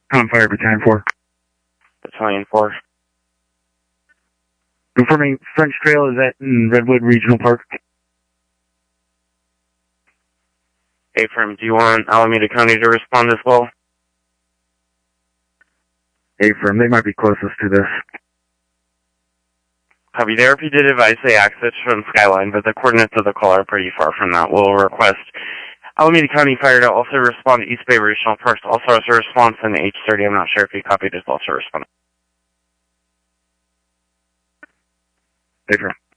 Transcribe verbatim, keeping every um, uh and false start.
On fire, Battalion four. Battalion four. Confirming French Trail is at in Redwood Regional Park. A-firm, do you want Alameda County to respond as well? A-firm, they might be closest to this. Copy. The R P did advise they access from Skyline, but the coordinates of the call are pretty far from that. We'll request Alameda County Fire to also respond to East Bay Regional Parks, also as a response in H thirty. I'm not sure if you copied as also responded. A-firm.